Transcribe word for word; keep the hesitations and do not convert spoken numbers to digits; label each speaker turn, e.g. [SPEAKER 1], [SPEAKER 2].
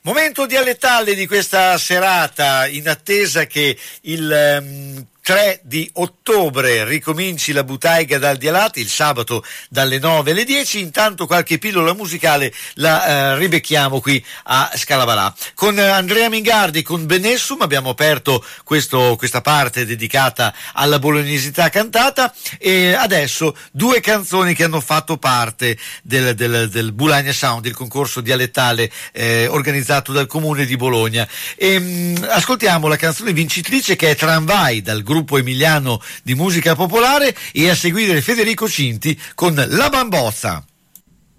[SPEAKER 1] Momento dialettale di questa serata, in attesa che il um, tre di ottobre ricominci la Butaiga dal Dialati, il sabato dalle nove alle dieci. Intanto qualche pillola musicale la uh, ribecchiamo qui a Scalavarà. Con Andrea Mingardi, con Benessum abbiamo aperto questo, questa parte dedicata alla bolognesità cantata, e adesso due canzoni che hanno fatto parte del, del, del Bulagna Sound, il concorso dialettale eh, organizzato dal Comune di Bologna. E, mh, ascoltiamo la canzone vincitrice, che è Tramvai, dal gruppo emiliano di musica popolare, e a seguire Federico Cinti con La Bambozza.